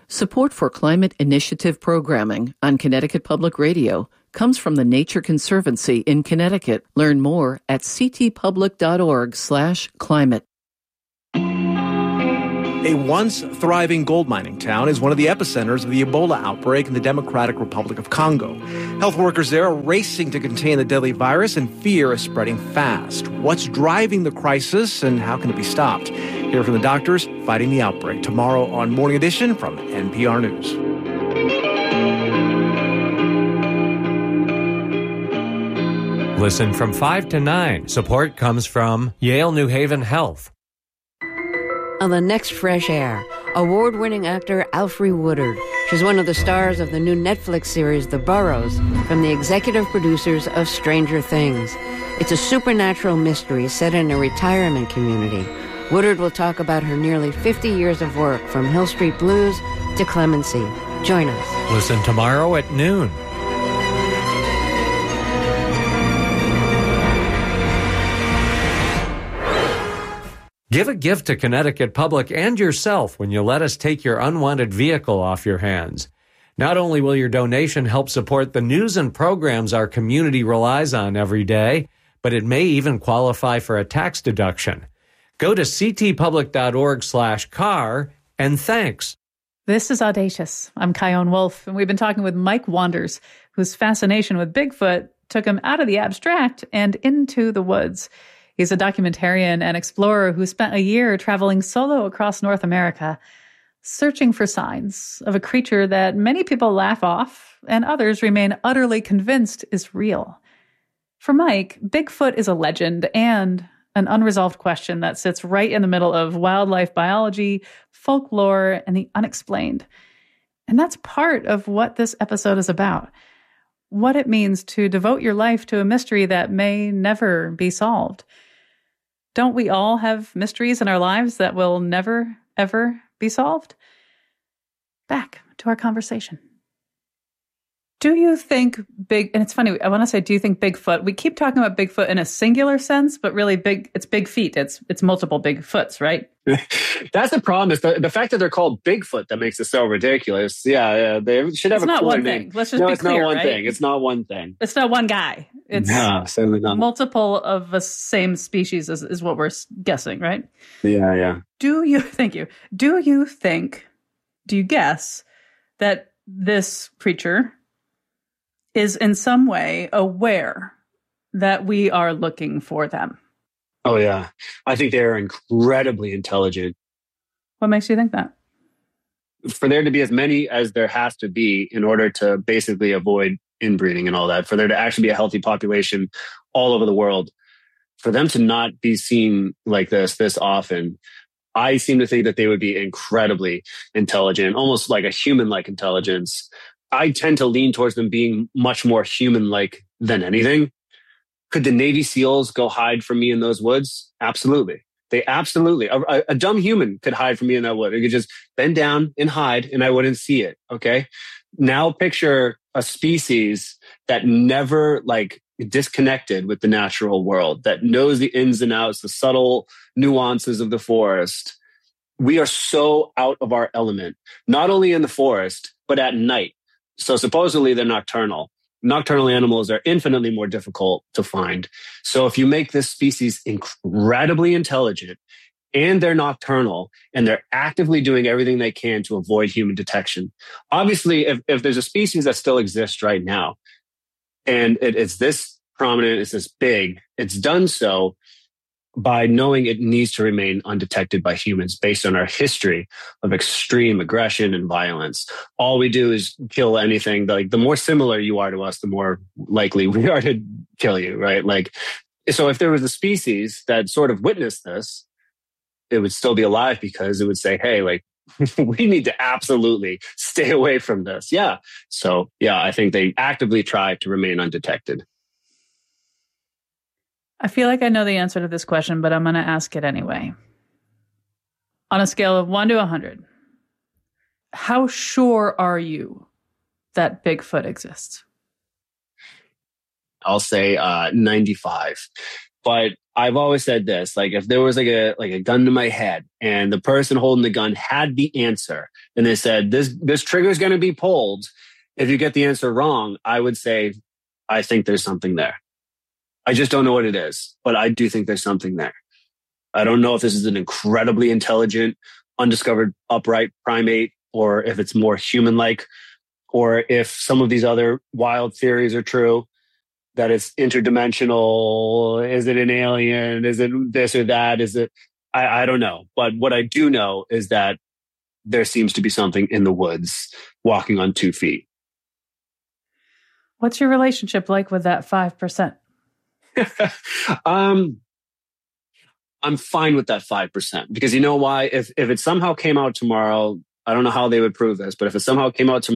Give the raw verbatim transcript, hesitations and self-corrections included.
Support for Climate Initiative programming on Connecticut Public Radio comes from the Nature Conservancy in Connecticut. Learn more at ctpublic.org slash climate. A once thriving gold mining town is one of the epicenters of the Ebola outbreak in the Democratic Republic of Congo. Health workers there are racing to contain the deadly virus, and fear is spreading fast. What's driving the crisis, and how can it be stopped? Hear from the doctors fighting the outbreak tomorrow on Morning Edition from N P R News. Listen from five to nine. Support comes from Yale New Haven Health. On the next Fresh Air, award-winning actor Alfre Woodard. She's one of the stars of the new Netflix series The Burrows, from the executive producers of Stranger Things. It's a supernatural mystery set in a retirement community. Woodard will talk about her nearly fifty years of work, from Hill Street Blues to Clemency. Join us. Listen tomorrow at noon. Give a gift to Connecticut Public and yourself when you let us take your unwanted vehicle off your hands. Not only will your donation help support the news and programs our community relies on every day, but it may even qualify for a tax deduction. Go to ctpublic.org slash car, and thanks. This is Audacious. I'm Kyone Wolf, and we've been talking with Mike Wanders, whose fascination with Bigfoot took him out of the abstract and into the woods. He's a documentarian and explorer who spent a year traveling solo across North America, searching for signs of a creature that many people laugh off and others remain utterly convinced is real. For Mike, Bigfoot is a legend and an unresolved question that sits right in the middle of wildlife biology, folklore, and the unexplained. And that's part of what this episode is about. What it means to devote your life to a mystery that may never be solved. Don't we all have mysteries in our lives that will never, ever be solved? Back to our conversation. Do you think big, and it's funny, I want to say, do you think Bigfoot, we keep talking about Bigfoot in a singular sense, but really big, it's big feet. It's it's multiple big foots, right? That's the problem, is the, the fact that they're called Bigfoot that makes it so ridiculous. Yeah, yeah they should have it's a not cooler one name. Thing. Let's just no, be it's clear, not one right? thing. It's not one thing. It's not one guy. It's no, certainly not. multiple of the same species is, is what we're guessing, right? Yeah, yeah. Do you, thank you, do you think, do you guess that this creature is in some way aware that we are looking for them? Oh, yeah. I think they're incredibly intelligent. What makes you think that? For there to be as many as there has to be in order to basically avoid inbreeding and all that, for there to actually be a healthy population all over the world, for them to not be seen like this this often, I seem to think that they would be incredibly intelligent, almost like a human-like intelligence. I tend to lean towards them being much more human-like than anything. Could the Navy SEALs go hide from me in those woods? Absolutely. They absolutely. A, a, a dumb human could hide from me in that wood. It could just bend down and hide and I wouldn't see it. Okay. Now picture a species that never like disconnected with the natural world, that knows the ins and outs, the subtle nuances of the forest. We are so out of our element, not only in the forest, but at night. So supposedly they're nocturnal. Nocturnal animals are infinitely more difficult to find. So if you make this species incredibly intelligent and they're nocturnal and they're actively doing everything they can to avoid human detection, obviously if, if there's a species that still exists right now and it, it's this prominent, it's this big, it's done so by knowing it needs to remain undetected by humans based on our history of extreme aggression and violence. All we do is kill anything. Like the more similar you are to us, the more likely we are to kill you, right? Like, so if there was a species that sort of witnessed this, it would still be alive because it would say, hey, like, we need to absolutely stay away from this. Yeah. So yeah, I think they actively try to remain undetected. I feel like I know the answer to this question, but I'm going to ask it anyway. On a scale of one to one hundred, how sure are you that Bigfoot exists? I'll say uh, ninety-five. But I've always said this, like if there was like a like a gun to my head and the person holding the gun had the answer and they said, this this trigger is going to be pulled if you get the answer wrong, I would say, I think there's something there. I just don't know what it is, but I do think there's something there. I don't know if this is an incredibly intelligent, undiscovered upright primate, or if it's more human-like, or if some of these other wild theories are true, that it's interdimensional. Is it an alien? Is it this or that? Is it, I, I don't know. But what I do know is that there seems to be something in the woods walking on two feet. What's your relationship like with that five percent? um, I'm fine with that five percent because you know why? If if it somehow came out tomorrow, I don't know how they would prove this, but if it somehow came out tomorrow,